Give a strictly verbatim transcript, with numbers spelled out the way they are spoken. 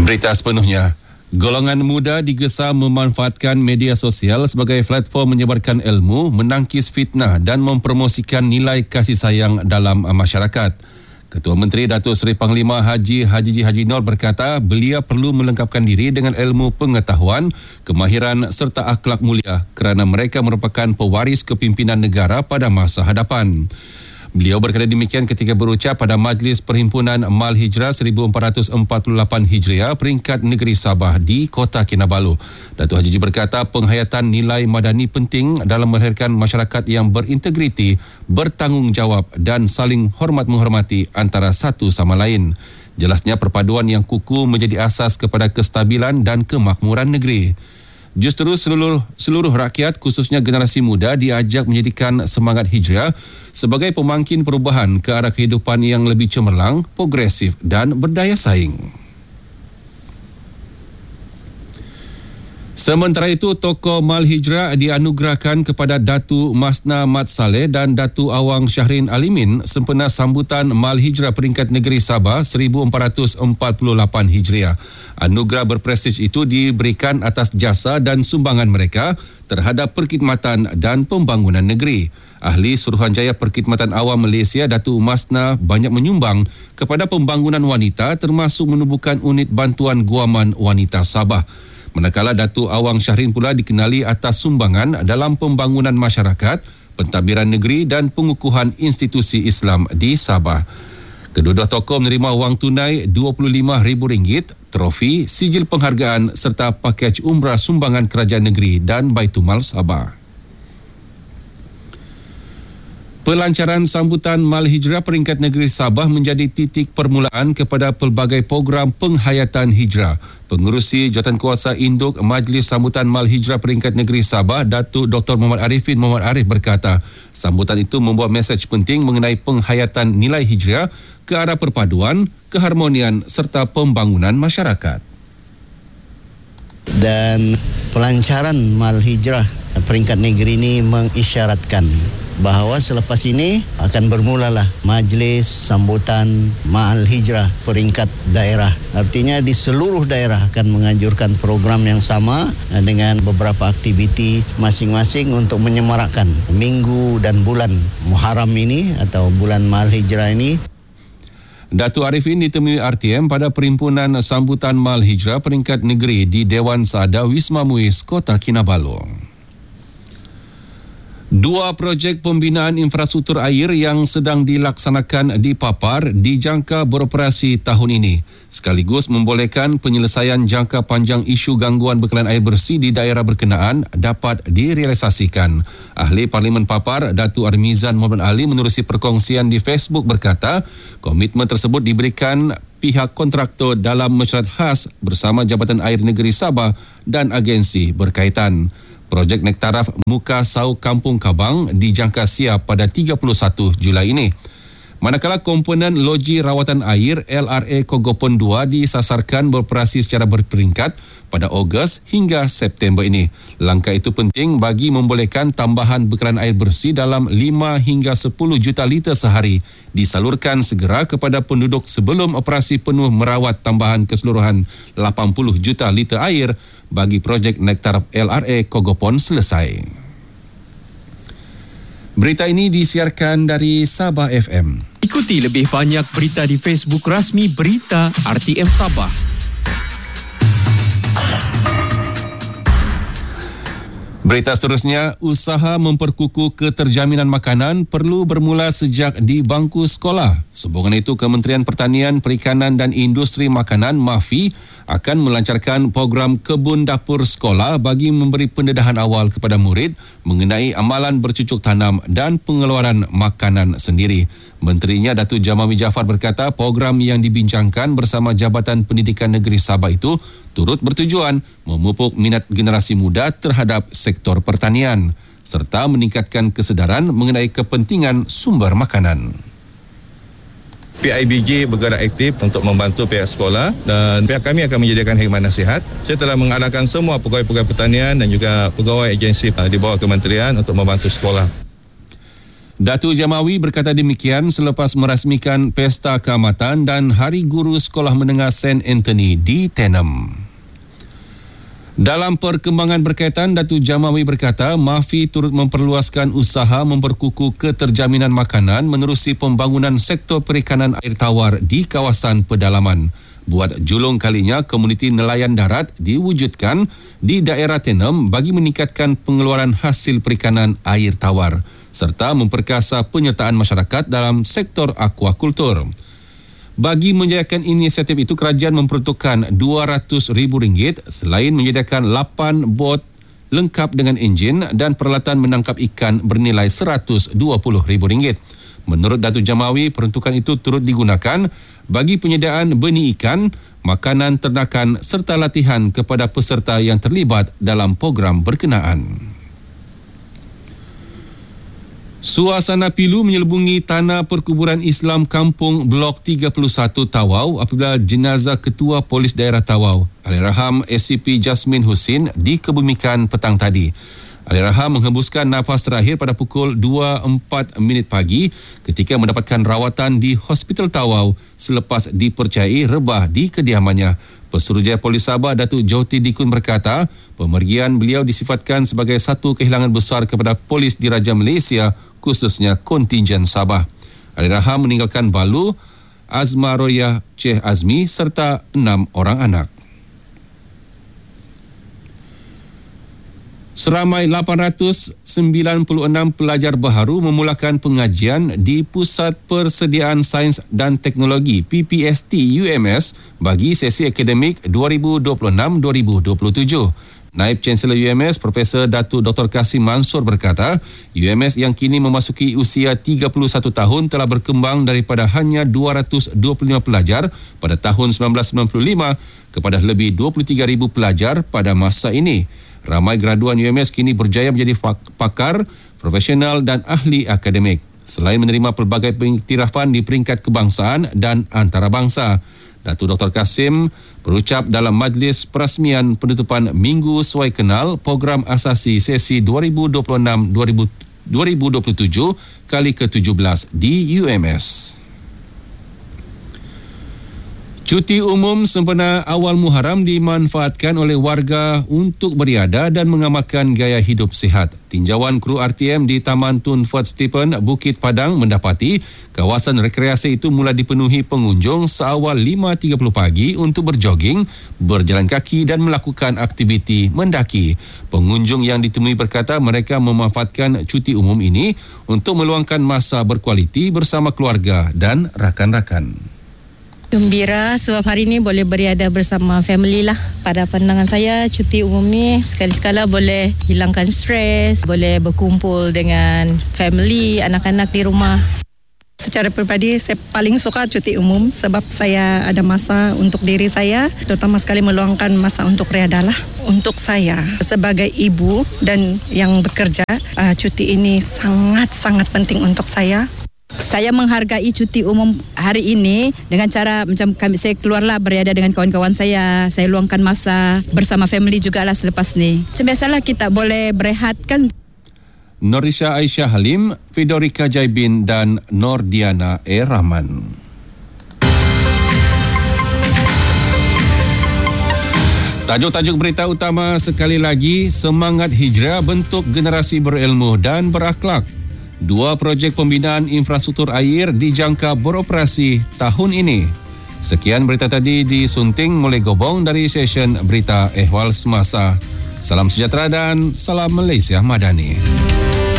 Berita sepenuhnya. Golongan muda digesa memanfaatkan media sosial sebagai platform menyebarkan ilmu, menangkis fitnah dan mempromosikan nilai kasih sayang dalam masyarakat. Ketua Menteri Datuk Seri Panglima Haji Haji Haji Nur berkata belia perlu melengkapkan diri dengan ilmu pengetahuan, kemahiran serta akhlak mulia kerana mereka merupakan pewaris kepimpinan negara pada masa hadapan. Beliau berkata demikian ketika berucap pada Majlis Perhimpunan Mal Hijrah seribu empat ratus empat puluh lapan Hijriah peringkat negeri Sabah di Kota Kinabalu. Datuk Haji berkata penghayatan nilai madani penting dalam melahirkan masyarakat yang berintegriti, bertanggungjawab dan saling hormat menghormati antara satu sama lain. Jelasnya perpaduan yang kukuh menjadi asas kepada kestabilan dan kemakmuran negeri. Justru seluruh seluruh rakyat khususnya generasi muda diajak menjadikan semangat hijrah sebagai pemangkin perubahan ke arah kehidupan yang lebih cemerlang, progresif dan berdaya saing. Sementara itu, tokoh Mal Hijrah dianugerahkan kepada Datu Masna Mat Saleh dan Datu Awang Syahrin Alimin sempena sambutan Mal Hijrah peringkat negeri Sabah seribu empat ratus empat puluh lapan Hijriah. Anugerah berprestij itu diberikan atas jasa dan sumbangan mereka terhadap perkhidmatan dan pembangunan negeri. Ahli Suruhanjaya Perkhidmatan Awam Malaysia Datu Masna banyak menyumbang kepada pembangunan wanita termasuk menubuhkan unit bantuan guaman wanita Sabah. Manakala Datu Awang Syahrin pula dikenali atas sumbangan dalam pembangunan masyarakat, pentadbiran negeri dan pengukuhan institusi Islam di Sabah. Kedua-dua tokoh menerima wang tunai dua puluh lima ribu ringgit, trofi, sijil penghargaan serta pakej umrah sumbangan kerajaan negeri dan Baitumal Sabah. Pelancaran sambutan Mal Hijrah peringkat negeri Sabah menjadi titik permulaan kepada pelbagai program penghayatan hijrah. Pengerusi Jawatankuasa Induk Majlis Sambutan Mal Hijrah peringkat negeri Sabah, Datuk Doktor Muhammad Arifin Muhammad Arif berkata, sambutan itu membawa mesej penting mengenai penghayatan nilai hijrah ke arah perpaduan, keharmonian serta pembangunan masyarakat. Dan pelancaran Mal Hijrah peringkat negeri ini mengisyaratkan bahawa selepas ini akan bermulalah majlis sambutan Mal Hijrah peringkat daerah. Artinya di seluruh daerah akan menganjurkan program yang sama dengan beberapa aktiviti masing-masing untuk menyemarakkan minggu dan bulan Muharram ini atau bulan Mal Hijrah ini. Datuk Arifin ditemui R T M pada perimpunan sambutan Mal Hijrah peringkat negeri di Dewan Saada Wisma Muiz, Kota Kinabalu. Dua projek pembinaan infrastruktur air yang sedang dilaksanakan di Papar dijangka beroperasi tahun ini, sekaligus membolehkan penyelesaian jangka panjang isu gangguan bekalan air bersih di daerah berkenaan dapat direalisasikan. Ahli Parlimen Papar, Datuk Armizan Muhammad Ali menerusi perkongsian di Facebook berkata, komitmen tersebut diberikan pihak kontraktor dalam mesyuarat khas bersama Jabatan Air Negeri Sabah dan agensi berkaitan. Projek Nektaraf Muka Sau Kampung Kabang dijangka siap pada tiga puluh satu Julai ini. Manakala komponen loji rawatan air L R A Kogopon dua disasarkan beroperasi secara berperingkat pada Ogos hingga September ini. Langkah itu penting bagi membolehkan tambahan bekalan air bersih dalam lima hingga sepuluh juta liter sehari disalurkan segera kepada penduduk sebelum operasi penuh merawat tambahan keseluruhan lapan puluh juta liter air bagi projek Nektaraf L R A Kogopon selesai. Berita ini disiarkan dari Sabah F M. Ikuti lebih banyak berita di Facebook rasmi Berita R T M Sabah. Berita seterusnya, usaha memperkukuh keterjaminan makanan perlu bermula sejak di bangku sekolah. Sehubungan itu, Kementerian Pertanian, Perikanan dan Industri Makanan M A F I akan melancarkan program kebun dapur sekolah bagi memberi pendedahan awal kepada murid mengenai amalan bercucuk tanam dan pengeluaran makanan sendiri. Menterinya Datuk Jamawi Jaafar berkata program yang dibincangkan bersama Jabatan Pendidikan Negeri Sabah itu turut bertujuan memupuk minat generasi muda terhadap sektor pertanian serta meningkatkan kesedaran mengenai kepentingan sumber makanan. P I B J bergerak aktif untuk membantu pihak sekolah dan pihak kami akan menyediakan khidmat nasihat. Saya telah mengalahkan semua pegawai-pegawai pertanian dan juga pegawai agensi di bawah kementerian untuk membantu sekolah. Datuk Jamawi berkata demikian selepas merasmikan Pesta Keamatan dan Hari Guru Sekolah Menengah Saint Anthony di Tenem. Dalam perkembangan berkaitan, Datuk Jamawi berkata Mafi turut memperluaskan usaha memperkukuh keterjaminan makanan menerusi pembangunan sektor perikanan air tawar di kawasan pedalaman. Buat julung kalinya, komuniti nelayan darat diwujudkan di daerah Tenem bagi meningkatkan pengeluaran hasil perikanan air tawar serta memperkasa penyertaan masyarakat dalam sektor akuakultur. Bagi menjayakan inisiatif itu, kerajaan memperuntukkan dua ratus ribu ringgit selain menyediakan lapan bot lengkap dengan enjin dan peralatan menangkap ikan bernilai seratus dua puluh ribu ringgit. Menurut Datuk Jamawi, peruntukan itu turut digunakan bagi penyediaan benih ikan, makanan ternakan serta latihan kepada peserta yang terlibat dalam program berkenaan. Suasana pilu menyelubungi tanah perkuburan Islam Kampung Blok tiga puluh satu Tawau apabila jenazah Ketua Polis Daerah Tawau, Allahyarham S C P Jasmin Husin, dikebumikan petang tadi. Allahyarham menghembuskan nafas terakhir pada pukul dua empat minit pagi ketika mendapatkan rawatan di Hospital Tawau selepas dipercayai rebah di kediamannya. Pesuruhjaya Polis Sabah Datuk Joti Dikun berkata, pemergian beliau disifatkan sebagai satu kehilangan besar kepada polis diraja Malaysia, khususnya kontingen Sabah. Allahyarham meninggalkan balu Azma Royah Ceh Azmi serta enam orang anak. Seramai lapan ratus sembilan puluh enam pelajar baharu memulakan pengajian di Pusat Persediaan Sains dan Teknologi P P S T U M S bagi sesi akademik dua ribu dua puluh enam dua ribu dua puluh tujuh. Naib Chancellor U M S Profesor Datuk Doktor Kasim Mansur berkata, U M S yang kini memasuki usia tiga puluh satu tahun telah berkembang daripada hanya dua ratus dua puluh lima pelajar pada tahun sembilan belas sembilan puluh lima kepada lebih dua puluh tiga ribu pelajar pada masa ini. Ramai graduan U M S kini berjaya menjadi pakar, profesional dan ahli akademik. Selain menerima pelbagai pengiktirafan di peringkat kebangsaan dan antarabangsa, Datuk Doktor Kasim berucap dalam majlis perasmian penutupan Minggu Suai Kenal Program Asasi Sesi dua ribu dua puluh enam dua ribu dua puluh tujuh kali ke tujuh belas di U M S. Cuti umum sempena awal Muharram dimanfaatkan oleh warga untuk beriadah dan mengamalkan gaya hidup sihat. Tinjauan kru R T M di Taman Tun Fort Stephen, Bukit Padang mendapati kawasan rekreasi itu mula dipenuhi pengunjung seawal lima tiga puluh pagi untuk berjoging, berjalan kaki dan melakukan aktiviti mendaki. Pengunjung yang ditemui berkata mereka memanfaatkan cuti umum ini untuk meluangkan masa berkualiti bersama keluarga dan rakan-rakan. Gembira sebab hari ni boleh beriadah bersama family lah. Pada pandangan saya, cuti umum ni sekali-sekala boleh hilangkan stres, boleh berkumpul dengan family, anak-anak di rumah. Secara peribadi, saya paling suka cuti umum sebab saya ada masa untuk diri saya, terutama sekali meluangkan masa untuk riadah lah. Untuk saya, sebagai ibu dan yang bekerja, cuti ini sangat-sangat penting untuk saya. Saya menghargai cuti umum hari ini dengan cara macam kami saya keluarlah beriadah dengan kawan-kawan saya. Saya luangkan masa bersama family jugalah selepas ni. Macam biasalah kita boleh berehat kan. Norisha Aisyah Halim, Fidorika Jaibin dan Nordiana E. Rahman. Tajuk-tajuk berita utama sekali lagi, semangat hijrah bentuk generasi berilmu dan berakhlak. Dua projek pembinaan infrastruktur air dijangka beroperasi tahun ini. Sekian berita tadi disunting mulai Gobong dari session Berita Ehwal Semasa. Salam sejahtera dan salam Malaysia Madani.